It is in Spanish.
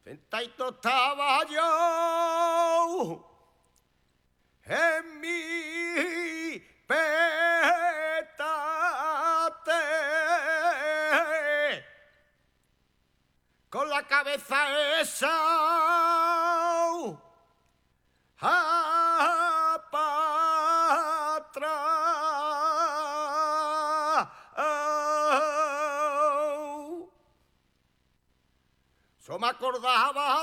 Sentadito estaba yo en mi petate, con la cabeza esa para atrás. Yo me acordaba